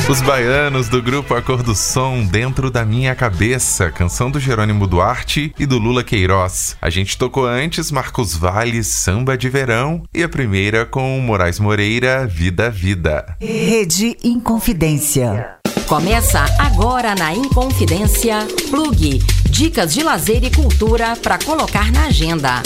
Os Baianos, do grupo A Cor do Som, Dentro da Minha Cabeça, canção do Jerônimo Duarte e do Lula Queiroz. A gente tocou antes Marcos Valles, Samba de Verão, e a primeira com Moraes Moreira, Vida Vida. Rede Inconfidência. Começa agora na Inconfidência, Plug, dicas de lazer e cultura para colocar na agenda.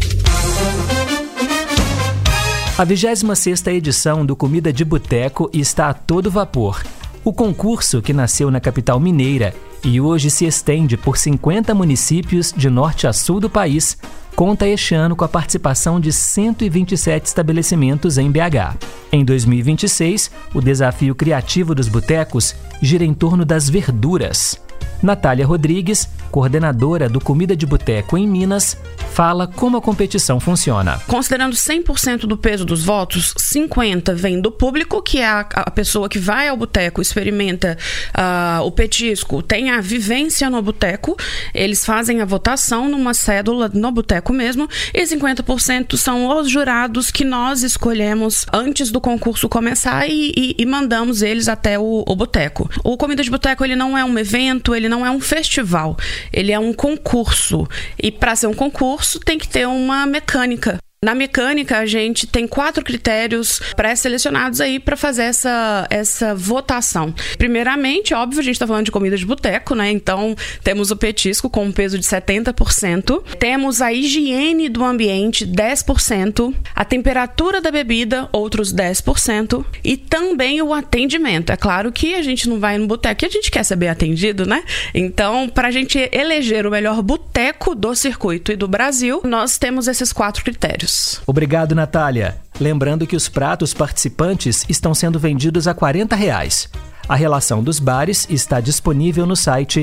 A 26ª edição do Comida de Boteco está a todo vapor. O concurso, que nasceu na capital mineira e hoje se estende por 50 municípios de norte a sul do país, conta este ano com a participação de 127 estabelecimentos em BH. Em 2026, o desafio criativo dos botecos gira em torno das verduras. Natália Rodrigues, coordenadora do Comida de Boteco em Minas, fala como a competição funciona. Considerando 100% do peso dos votos, 50% vem do público, que é a pessoa que vai ao boteco, experimenta o petisco, tem a vivência no boteco, eles fazem a votação numa cédula no boteco mesmo, e 50% são os jurados que nós escolhemos antes do concurso começar e mandamos eles até o boteco. O Comida de Boteco, ele não é um evento, ele não é um festival, ele é um concurso. E para ser um concurso tem que ter uma mecânica. Na mecânica, a gente tem 4 critérios pré-selecionados aí para fazer essa votação. Primeiramente, óbvio, a gente está falando de comida de boteco, né? Então, temos o petisco com um peso de 70%. Temos a higiene do ambiente, 10%. A temperatura da bebida, outros 10%. E também o atendimento. É claro que a gente não vai no boteco e a gente quer ser bem atendido, né? Então, para a gente eleger o melhor boteco do circuito e do Brasil, nós temos esses 4 critérios. Obrigado, Natália. Lembrando que os pratos participantes estão sendo vendidos a R$40. A relação dos bares está disponível no site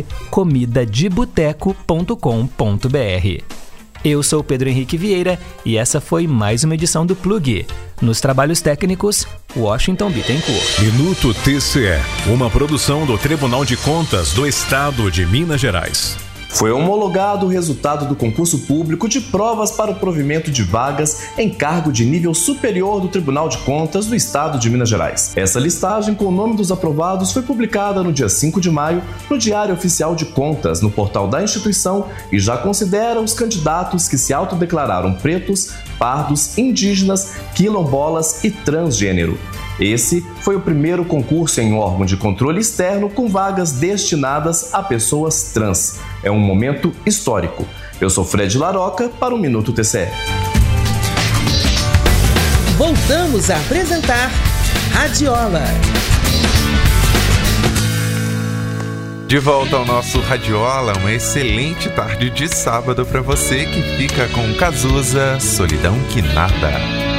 comidadeboteco.com.br. Eu sou Pedro Henrique Vieira e essa foi mais uma edição do Plug. Nos trabalhos técnicos, Washington Bittencourt. Minuto TCE, uma produção do Tribunal de Contas do Estado de Minas Gerais. Foi homologado o resultado do concurso público de provas para o provimento de vagas em cargo de nível superior do Tribunal de Contas do Estado de Minas Gerais. Essa listagem com o nome dos aprovados foi publicada no dia 5 de maio no Diário Oficial de Contas, no portal da instituição, e já considera os candidatos que se autodeclararam pretos, pardos, indígenas, quilombolas e transgênero. Esse foi o primeiro concurso em órgão de controle externo com vagas destinadas a pessoas trans. É um momento histórico. Eu sou Fred Laroca para o Minuto TCE. Voltamos a apresentar Radiola. De volta ao nosso Radiola, uma excelente tarde de sábado para você que fica com Cazuza, Solidão que Nada.